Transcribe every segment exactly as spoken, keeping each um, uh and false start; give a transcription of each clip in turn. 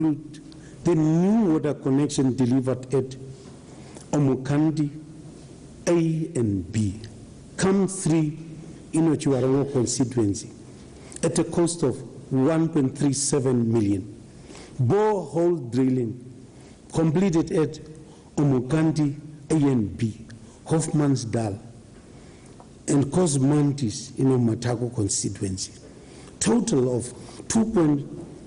include the new water connection delivered at Omukandi A and B, CAM three in Ochiwarongo constituency at a cost of one point three seven million. Borehole drilling completed at Omukandi A and B, Hofmannsdal, and Cosmantis in Omatako constituency. Total of two point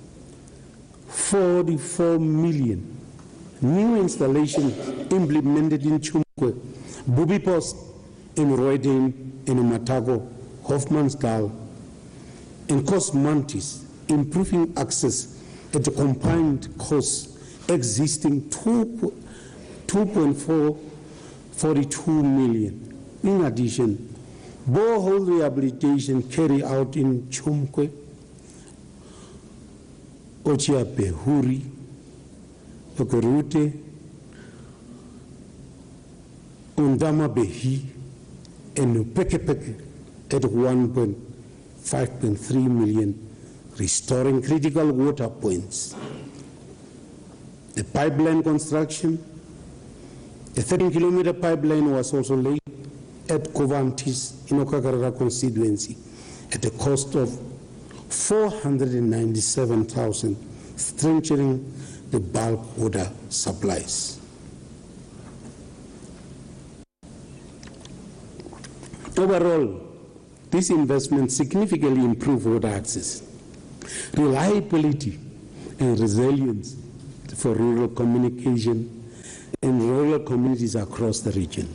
four four million. New installations implemented in Chumkwe, Bubi Post, in Roydale, in Omatako, Hofmannsdal, and Cosmantis, improving access at a combined cost existing two point four four two million. In addition, borehole rehabilitation carried out in Chumkwe, Ochiape, Huri, Okorute, Undama Behi, and Pekepeke at one point five point three million, restoring critical water points. The pipeline construction, a thirteen kilometer pipeline was also laid at Covantis in Okakarara constituency at a cost of four hundred ninety-seven thousand, strengthening the bulk water supplies. Overall, this investment significantly improved water access, reliability, and resilience for rural communication and rural communities across the region.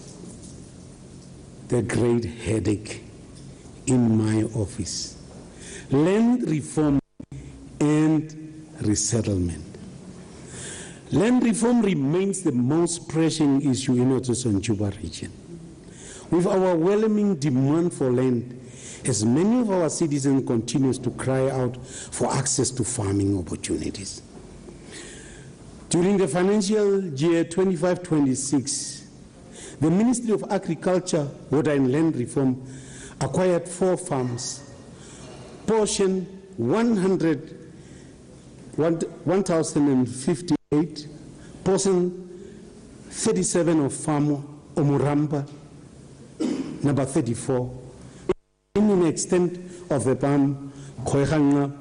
The great headache in my office: land reform and resettlement. Land reform remains the most pressing issue in the Otsotson-Juba region. With our overwhelming demand for land, as many of our citizens continue to cry out for access to farming opportunities. During the financial year twenty-five twenty-six, the Ministry of Agriculture, Water and Land Reform acquired four farms, portion one hundred, one thousand fifty-eight, portion thirty-seven of farm Omuramba, number thirty-four, in an extent of the farm Khoekhanqap,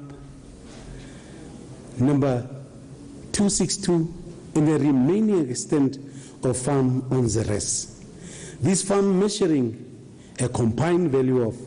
number two sixty-two, in the remaining extent of farm Onzeres. This farm, measuring a combined value of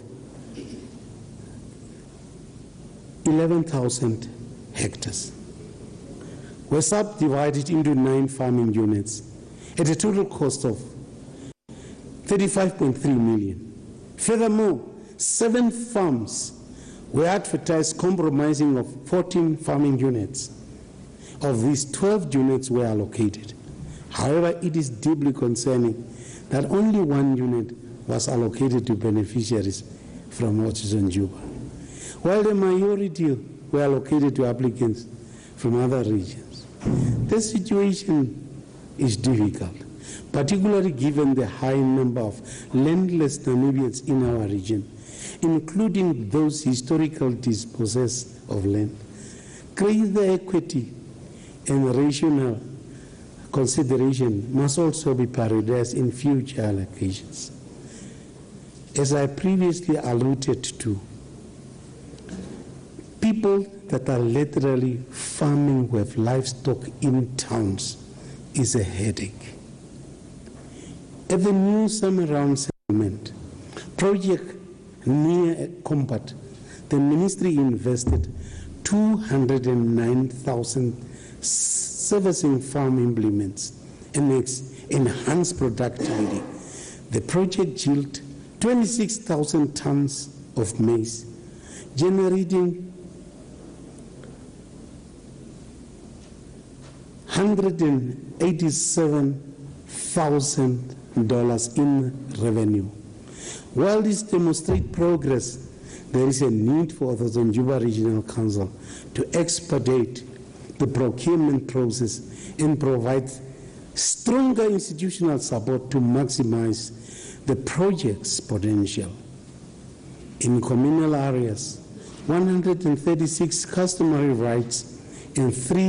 eleven thousand hectares, were subdivided into nine farming units at a total cost of thirty-five point three million. Furthermore, seven farms were advertised comprising of fourteen farming units. Of these, twelve units were allocated. However, it is deeply concerning that only one unit was allocated to beneficiaries from Otsotson-Juba, while the majority were allocated to applicants from other regions. The situation is difficult, particularly given the high number of landless Namibians in our region, including those historically dispossessed of land. Create the equity and rational consideration must also be prioritized in future allocations. As I previously alluded to, people that are literally farming with livestock in towns is a headache. At the new Summerround settlement project near Combat, the ministry invested two hundred nine thousand servicing farm implements and enhanced productivity. The project yielded twenty-six thousand tons of maize, generating one hundred eighty-seven thousand dollars in revenue. While this demonstrates progress, there is a need for the Otsotson-Juba Regional Council to expedite the procurement process and provide stronger institutional support to maximize the project's potential. In communal areas, one hundred thirty-six customary rights and three